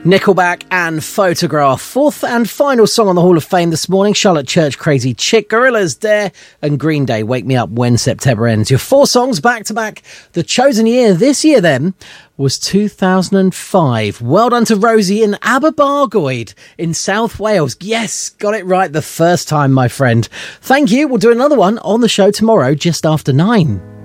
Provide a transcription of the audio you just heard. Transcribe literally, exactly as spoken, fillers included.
Nickelback and Photograph. Fourth and final song on the Hall of Fame this morning. Charlotte Church, Crazy Chick, Gorillaz, Dare, and Green Day, Wake Me Up When September Ends. Your four songs back to back. The chosen year this year then was two thousand five. Well done to Rosie in Aberbargoed in South Wales. Yes, got it right the first time, my friend. Thank you. We'll do another one on the show tomorrow just after nine.